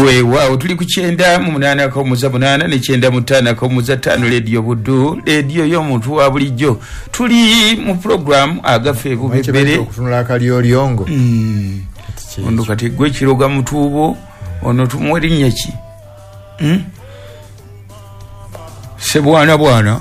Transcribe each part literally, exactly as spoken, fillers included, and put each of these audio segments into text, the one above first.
we wow tuli ku kyenda mu munana ko muza munana ne kyenda mutana ko muza tano radio Buddu radio yo muntu wa bulijjo tuli mu program agafe bubebere okufunula akali olyongo mm ondo kati gwe kiroga mutubo ono tumweri nyeki mm sebwana bwana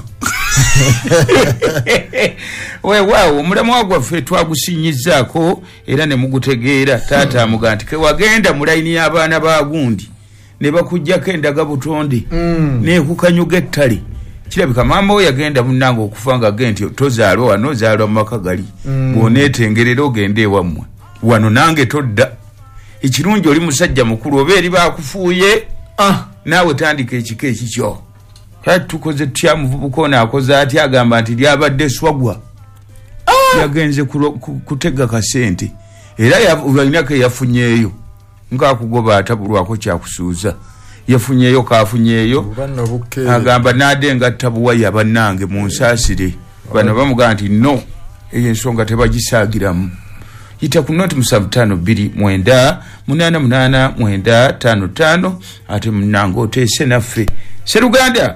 we wow mulamu wagwaffe twagusinyizaako era ne mugutegeera taata amuganti ke wagenda mu layini y'abaana ba gundi ne bakujjako endaga butonde mm. ne kukanyuga ettale kirabika maama we yagenda munnange okufa nga genti tozaalwa wano ozaalwa mu maka gali mm. bw'oneetengerera ogende ewammwe wano nange todda ekirungi oli musajja mukulu oba eri bakufuuye ah. naawe tandika ekika ekikyo kati tukoze tutya muvubuka ono akoze ati agamba nti lyabadde swagwa ah! yagenze kutega kasente era yalinako yafunyeeyo ngaakugoba atabulwako kyakusuuza yafunyeeyo kafunyeeyo agamba naade ngatta buwaya bannange mu nsaasire bano bamugamba nti no eyo ensonga tebagisaagiramu yita ku noti musanvu ttaano bbiri mwenda munaana munaana mwenda ttaano ttaano ate munnange oteese naffe Seruganda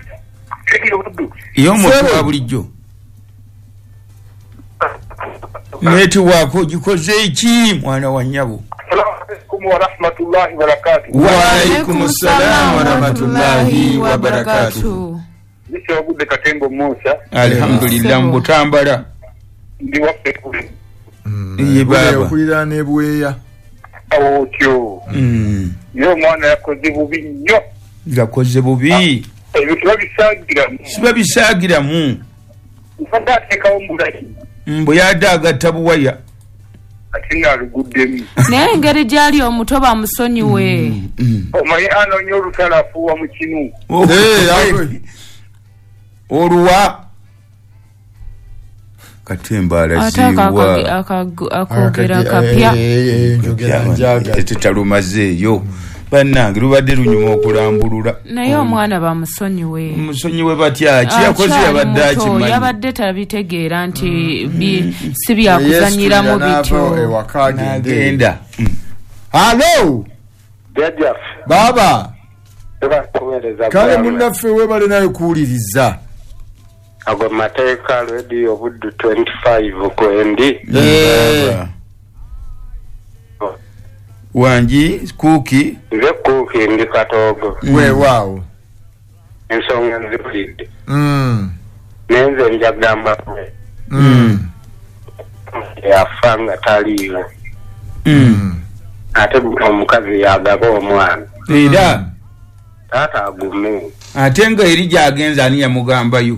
iyo muntu wa bulijjo neti wako gikoze iki mwana wa nyabo wa rahmatullahi wa barakatuh wa alaikum assalam wa rahmatullahi wa barakatuh nisho gude katembo Musa alhamdulillah mbutambala ndi waffe kuli ye baba okulira ne bweya awo kyo mm yo mwana yakoze bubi nnyo yakoze bubi ebintu babisaagira siba bisaagira mu mfanda atekawo mbulayi mbo yadaga tabuwaya atina luguddemu naye engeri gyali omuto bamusonyiwe omanyi anoonya olutalafu wa mu kinu oluwa katemba alaziwa akogera kapya tetetalumazeeyo bannange lubadde lunyuma okulambulula naye omwana bamusonyiwe musonyiwe batya kiyakoze yabadde akimanyi yabadde tabitegeera nti si byakuzanyiramu bityo nagenda halo Dejaf baba tubakuweereza kale munnaffe webale naye kuwuliriza ago mateeka radio Buddu twenty-five kwendi wanji kuki nze kuki ndi Katogo weewaawo ensonga nzipulidde mm. nenze njagamba kwe mm. yafa nga taliiwo mm. ate omukazi yagaba omwana era taata agume ate nga eri gyagenza ani yamugambayo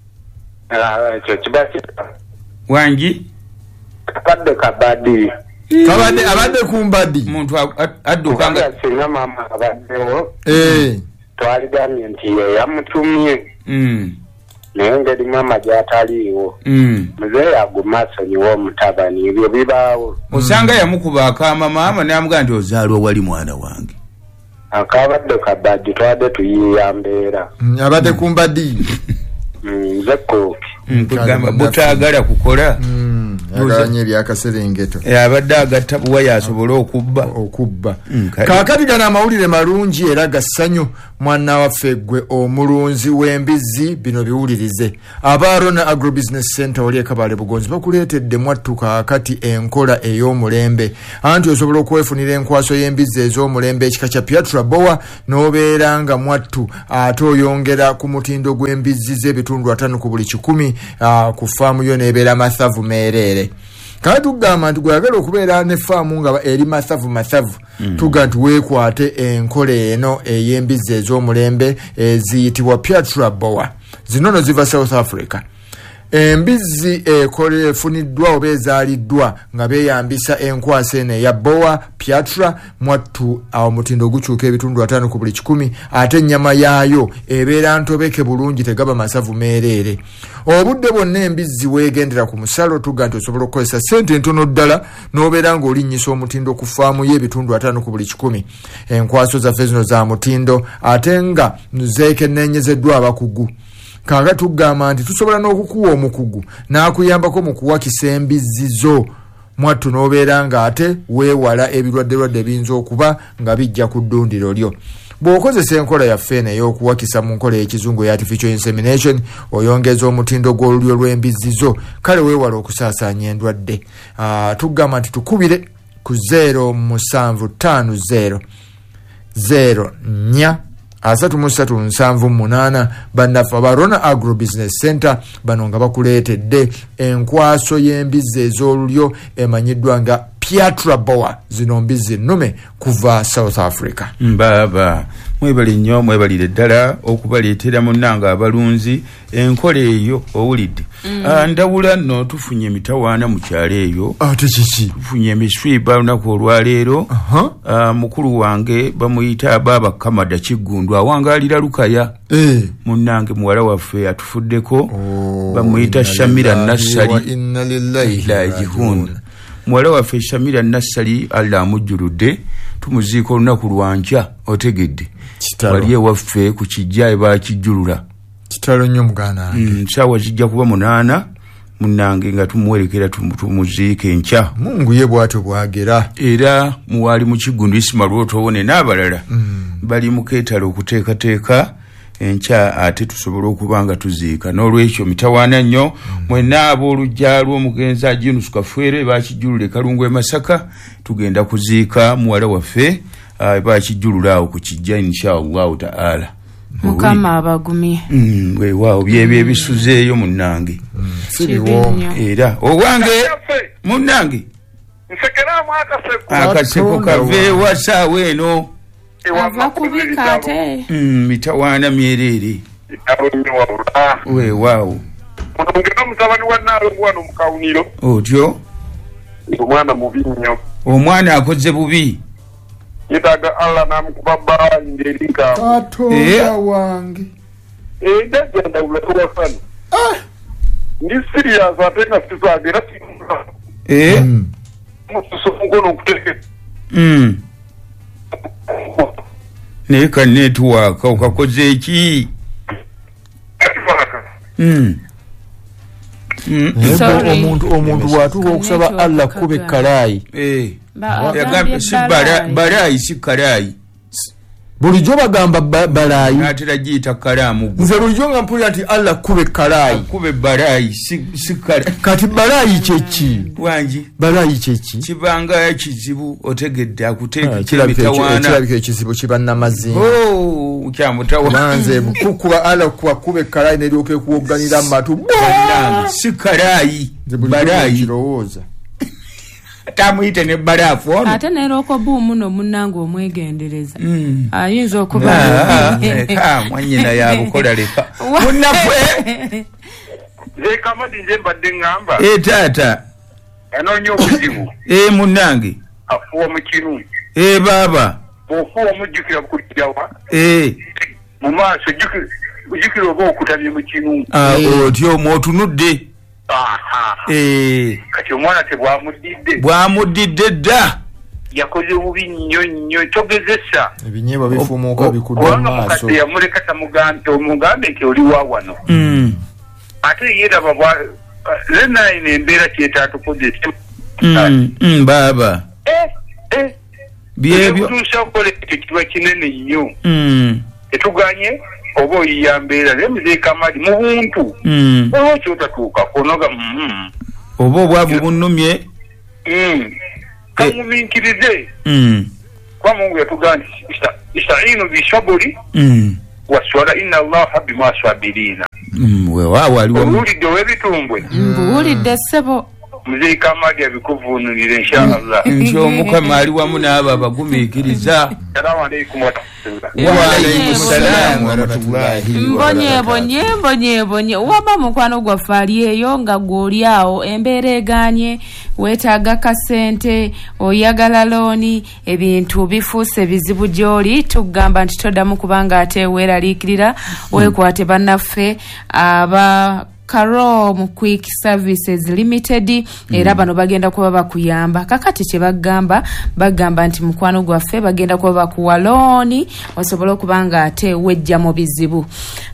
ekyo kiba kita wanji kabadde kabaddi kabadde abadde kumbaddi muntu adduka nga singa maama abaddewo eh twaligambye nti ye yamutumye mm. naye ngeri maama gyataliiwo mm. muzeeyi yaguma asonyiwa omutabani ebyo bibaawo osanga yamukuba akaama maama n'amugaa nti ozaalwa wali mwana wange akabadde kabaddi twadde tuyiiya mbeera abadde kumbaddi nze kooki kugamba butaagala kukola agalanye ebyakaserengeto abadde agatta buwaya asobole okubba okubba kaakati gano amawulire malungi era gassanyu mwana waffe gwe omulunzi w'embizzi bino biwulirize abaarona agrobusiness center oli ekabale bugonzi bakuleetedde mwattu kaakati enkola ey'omulembe anti osobola okwefunira enkwaso y'embizzi ez'omulembe ekika kya Piatra Boa n'obeera nga mwattu ate oyongera ku mutindo gw'embizzi z'ebitundu ataano ku buli kikumi ku faamu yo n'ebeera mathavu meerere kale tugamba nti gweyagala okubeera ne faamu nga eri mathavu mathavu mm. tuga nti weekwate enkola eno ey'embizzi ez'omulembe eziyitibwa Piatra Boa zino no ziva South Africa embizzi ekole efuniddwa oba ezaaliddwa nga beeyambisa enkwasa eno eya Boa Piatra mwattu awo mutindo gukyuka ebitundu ataano ku buli kikumi ate ennyama yaayo ebeera ntobeke bulungi tegaba masavu meereere obudde bwonna embizzi weegendera ku musalo tuga nti osobola okukozesa ssente ntono ddala n'obeera ng'olinnyisa omutindo ku faamu y'ebitundu ataano ku buli kikumi enkwaso zaffe zino za mutindo ate nga zeekenneenyezeddwa abakugu kaga tugamba nti tusobola n'okukuwa omukugu n'akuyambako mu kuwakisa embizzi zo mwattu n'obeera nga ate weewala ebirwadde lwadde biyinza okuba nga bijja ku ddundiro lyo. Bw'okozesa enkola yaffe eno ey'okuwakisa mu nkola y'ekizungu ya artificial insemination oyongeza omutindo gw'olulyo lw'embizzi kale weewala okusaasaanya endwadde. Uh, tugamba nti tukubire ku zero musanvu ttaano zero zero nnya asatu mu ssatu nsanvu munaana bannaffe aba Rona Agro Business Center bano nga bakuleetedde enkwaso y'embizzi ez'olulyo emanyiddwa nga Piatra Boa, zino mbizzi nnume kuva South Africa. Mbaba mwebali nnyo mwebalire ddala okubaleetera munnanga abalunzi enkola eyo owulidde. Mm. Uh, ndawula nno tufunye emitawaana mu kyalo eyo. Ate kiki? Tufunye emiswiba lunaku olwaleero. Uh-huh. Uh, mukulu wange bamuyita Baba Kamada Kiggundu awangaalira Lukaya. Eh. Munnange muwala waffe atufuddeko. Oh, bamuyita Shamira Nassali. Wa inna lillahi raji'un. Muwala waffe Shamira Nassali Allah amujjuludde tumuziika olunaku lwankya otegedde. Waliye waffe ku kijja bakijjulula. Kitalo nnyo muganda wange. Mm, sawa zijja kuba munaana munnange nga tumuwerekera tumuziike nkya. Mungu ye bw'atyo bwagera. Era muwali mu Kiggundu Ismail Otowone n'abalala mm. bali mu keetalo okuteekateeka enkya ate tusobola okuba nga tuziika. N'olwekyo mitawaana nnyo mm. mwenna ab'olujja lw'omugenzi Aginus Kafwere bakijjulula Kalungu e Masaka tugenda kuziika muwala waffe uh, bakijjulula awo ku kijja inshallah ta'ala. Mukama abagumye. Mm, we wao byebye ebisuzeeyo munnange. Siriwo. Era owange munnange. Nsekera mwaka seko. Akaseko kave wasaawe eno. Ava kubika ate. Mm, mitawaana myerere. We wao. Ngena mutabani wa nalo mwana mukauniro. Otyo. Omwana mubi nnyo. Omwana akoze bubi. Yitaga Allah namukubaba ndelika. Katonda wange. Eh dagenda ulewa sana. Ah. Ndi serious atena sisagera. Eh. Mususu ngono kuteke. Mm. Neka network ukakoze iki? Mm. Mm. Omuntu omuntu watu okusaba Allah kube kalayi. Eh. Yagamba si balayi si kalayi. Bulijjo bagamba balayi. Atera giyita kalaamu. Nze bulijjo nga mpulira nti Allah kube kalayi. Kube balayi si si kalayi. Kati balayi kyeki? Wangi. Balayi kyeki? Kibanga ekizibu otegedde akuteeka kirabitawaana. Kirabika ekizibu kibanna mazinga. Oh, kyamutawaana. Nze kukuba Allah kuba kube kalayi ne lyoke kuwoganira amatu. Si kalayi. Balayi. Kirowooza. Tamuyite ne barafu ono. Ate neroko buumu no munnange omwegendereza. Mm. Ayinza okuba. Ka mwanyina ya bukola leka. Munnaffe. Zeka madi nje mbadde ngamba. Eh tata. Anonyo kuzibu. Eh munnange. Afuwa mu kinu. Eh baba. Ofuwa mujjukira kujjawa. Eh. Mu maaso jukira jukira oba okutabye mu kinu. Ah otyo mwotunudde. Aha. Eh. Kati omwana tebwamudidde. Bwamudidde dda. Yakoze bubi nnyo nnyo togezesa. Ebinyeba bifumuuka bikudde maaso. Kati yamuleka tamugambe omugambe nti oli wa wano. Mm. Ate yeraba bwa lena ine embeera kyetatukoze. Mm. Mm baba. Eh eh. Byebyo. Tutusha okole kikiba kinene nnyo. Mm. Etuganye oba oyiyambeera lemuzeka amadi mu buntu. Mm. Oba kyotatuuka konoga mm. Oba obwavu bunnumye. Mm. Kamuminkirize. Mm. Kwa Mungu yatugani istainu bisaburi. Mm. Waswala inna Allah bima sabirina. Mm. We wa wali wa ulidde webitumbwe. Mbulidde sebo. Muzika amadi abikuvunulira inshallah. Njo mukama ali wamu n'abo abagumiikiriza. Assalamu alaykum wa rahmatullahi. Wa alaykum salaam wa rahmatullahi. Mbonye bonye mbonye bonye waba mukwano gwaffe ali eyo nga gw'oli awo embeera eganye weetaaga kasente oyagala looni ebintu bifuuse bizibu gy'oli tugamba nti toddamu kubanga ate weeraliikirira weekwate bannaffe aba Karom Quick Services Limited mm. era bano bagenda kuba bakuyamba kakati kye bagamba bagamba nti mukwano gwaffe bagenda kuba bakuwa looni osobola okubanga ate wejja mu bizibu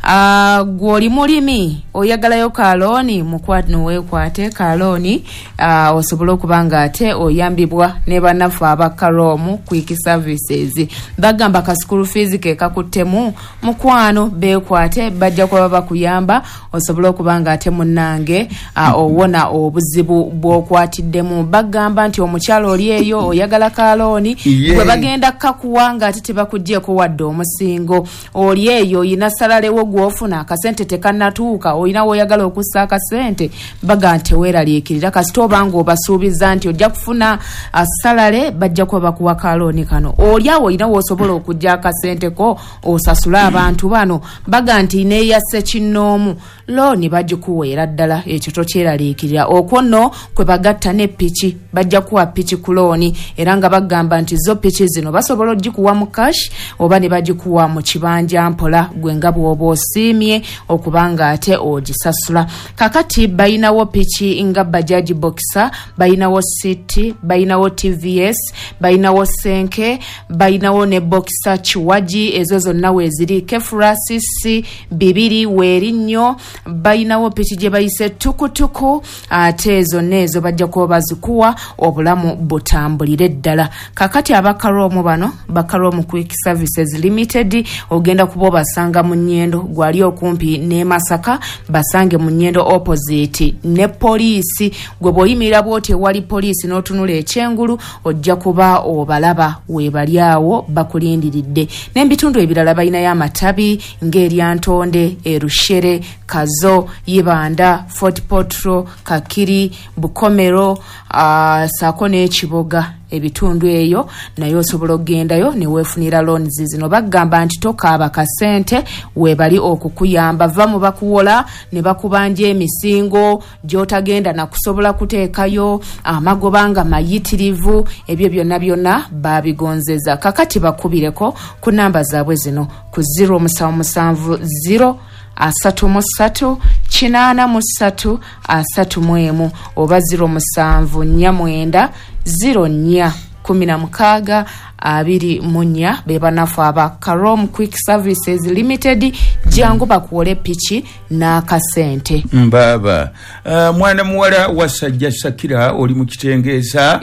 uh, gwoli mulimi oyagalayo ka looni mukwano weekwate ka looni uh, osobola okubanga ate oyambibwa ne bannaffe aba Karom Quick Services bagamba ka school fees ke kakuttemu mukwano beekwate bajja kuba bakuyamba osobola okubanga ate munnange uh, owona obuzibu bw'okwatiddemu bagamba nti omukyalo oli eyo oyagala ka looni yeah. bwe bagenda kakuwanga ate tebakuggyeko wadde omusingo oli eyo oyina salalewo gw'ofuna akasente tekannatuuka oyina woyagala okussa akasente baga nti weeraliikirira kasita obanga obasuubiza nti ojja kufuna uh, salale bajja kuba bakuwa ka looni kano oli awo oyina woosobola okugya akasente ko osasula abantu bano baga nti neeyasse kinnoomu looni bagikuweera ddala ekyo tokyeraliikirira okwo nno kwe bagatta ne piki bajja kuwa piki ku looni era nga bagamba nti zo piki zino basobola ogikuwa mu cash oba ne bagikuwa mu kibanja mpola gwe nga bw'oba osiimye okubanga ate ogisasula kakati bayinawo piki nga bajaji boxer bayinawo city bayinawo tvs bayinawo senke bayinawo ne boxer chiwaji ezo zonna weeziri kefurasisi bibiri weerinnyo bayinawo piki gye bayise tukutuku ate ezo neezo bajja kuba bazikuwa obulamu butambulire ddala kakati aba Karom bano ba Karom Quick Services Limited ogenda kuba obasanga mu Nnyendo gwali okumpi ne Masaka basange mu Nnyendo opposite ne poliisi gwe bw'oyimirira bw'oti ewali poliisi n'otunula ekyengulu ojja kuba obalaba weebali awo bakulindiridde n'ebitundu ebirala balinayo amatabi ng'eryantonde erushere kazo yibanda Fort Potro kakiri bukomero uh, saako n'ekiboga ebitundu eyo naye osobola okugendayo ne weefunira loans zino bagamba nti tokaaba kasente weebali okukuyamba va mu bakuwola ne bakubanja emisingo gy'otagenda na kusobola kuteekayo amagoba nga mayitirivu ebyo byonna byonna baabigonzeza kakati bakubireko ku namba zaabwe zino ku zero musanvu musanvu zero asatu musatu kinaana musatu asatu mwemu oba ziro musanvu nnya mwenda ziro nnya kumi na mukaaga abiri munya bebanafu aba Karom Quick Services Limited jangu bakuwole piki n'akasente mbaba uh, mwana muwala wasajja Sakira oli mu kitengeeza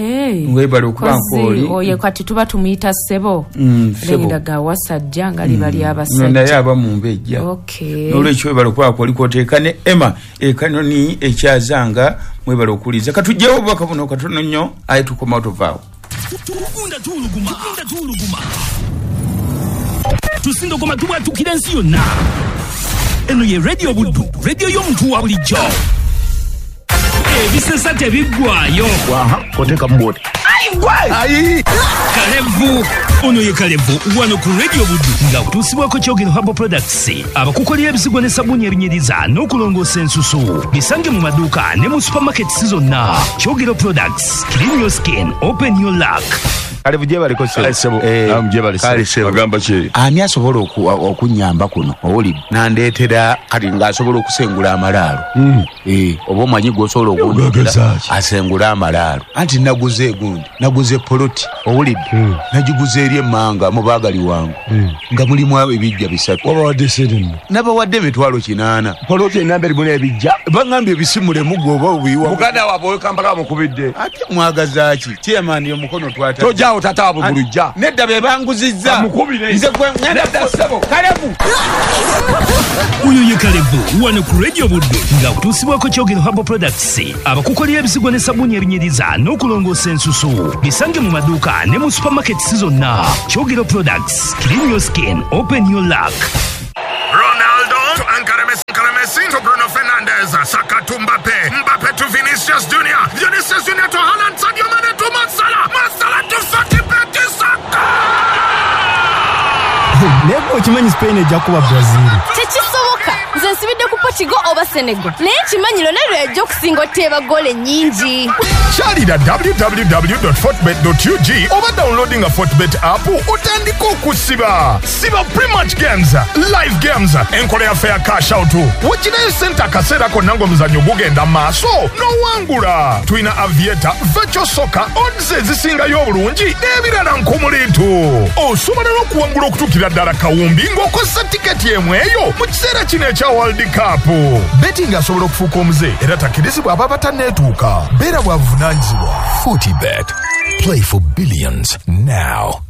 eh webale okubankoli oye kati tuba tumuyita sebo mm, sebo ndaga wasajja ngali bali mm. abasajja nda yaba mu mbejja okay nolwekyo webale okubankoli koteekane Emma ekanoni ekyazanga mwebale okuliza katujjewo baka buno katono nnyo ayi tukoma otovaawo tukunda tuluguma tukunda tuluguma tusindo koma tuba tukira nsi yonna eno ye radio buddu radio y'omuntu wa bulijjo ebisesa tebiggwayo waha koteka mboti ayi Kalevu ono ye Kalevu wano ku radio buddu nga utusibwako Kyogero Herbal Products abakukolera ebizigo ne sabuni ebinyiriza n'okulongoosa ensusu bisange mu maduuka ne mu supermarkets zonna Kyogero Products clean your skin open your luck Kalevu je baliko sebo eh amje bali sebo agamba ki ani asobola okunyamba kuno owuli nandeetera kati ngaasobola okusengula amalaalo mm. eh obo manyi gosobola okundetera asengula amalaalo anti naguze egundi naguze poloti owulidde mm. najiguze eri emmanga mu baagali wangu mm. nga mulimu ebijja bisatu oba wadde sedin naba wadde emitwalo kinaana poloti enamberi mune ebijja bangambye bisimule mugoba obuyiwa muganda wabo kampaka mukubidde ate mwagazaaki chairman yomukono twata tojawo tata abo bulujja nedda be banguzizza mukubire nze gwe nedda sebo Kalevu uyu ye Kalevu wano ku radio buddu nga utusibwako Kyogero Herbal Products abakukolera ebizigo ne sabuni ebinyiriza n'okulongoosa ensusu bisange mu maduuka ne mu supermarkets zonna Kyogero Products clean your skin open your luck Ronaldo to Ankara Messi, Ankara Messi to Bruno Fernandes, Saka to Mbappe, Mbappe to Vinicius Junior, Vinicius Junior to Haaland, Sadio Mane to Masala, Masala to Fatih Saka. Nebo kimanyi Spain ejja kuba Brazil. Tekisoboka. Nze nze nsibidde ku Portugal oba Senegal naye kimanyiro neryo ejja okusinga oteeba gole nnyingi. kyalira w w w dot fortbet dot u g oba downloading a Fortbet app otandika okusiba. Siba pre-match games, live games, enkola yaffe ya cash out. Wagirayo sente akaseera konna ng'omuzannyo gugenda maaso n'owangula. Tulina aviator, virtual soccer, odds ezisingayo obulungi n'ebirala nkumuliitu. Osobola n'okuwangula okutuukira ddala kawumbi ng'okozesa tiketi emu eyo mu kiseera kino ekya World Cup. Betting asobola okufuuka omuze era takkirizibwa aba batanneetuuka. Beera bwa buvunaanyizibwa. Fortibet. Play for billions now.